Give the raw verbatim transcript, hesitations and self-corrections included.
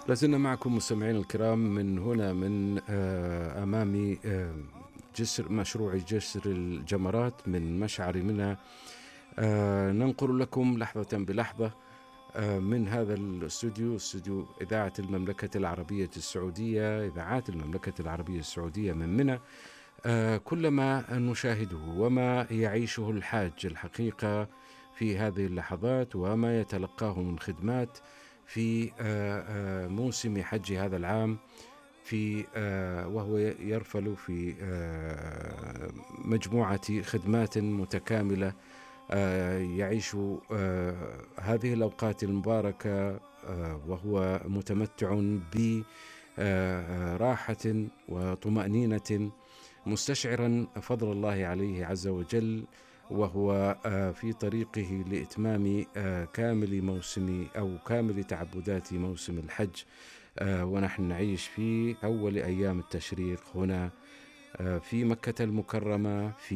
لازلنا معكم مستمعينا الكرام من هنا من آه، أمامي آه، جسر مشروع جسر الجمرات من مشعر منى. آه، ننقل لكم لحظة بلحظة آه، من هذا الاستوديو، استوديو إذاعة المملكة العربية السعودية، إذاعات المملكة العربية السعودية من منى. آه، كل ما نشاهده وما يعيشه الحاج الحقيقة في هذه اللحظات وما يتلقاه من خدمات في آه، آه، موسم حج هذا العام، في آه، وهو يرفل في آه، مجموعة خدمات متكاملة. آه، يعيش آه، هذه الأوقات المباركة آه، وهو متمتع براحة وطمأنينة، مستشعرا فضل الله عليه عز وجل، وهو آه، في طريقه لإتمام آه، كامل موسم أو كامل تعبدات موسم الحج. آه، ونحن نعيش في أول أيام التشريق هنا آه، في مكة المكرمة، في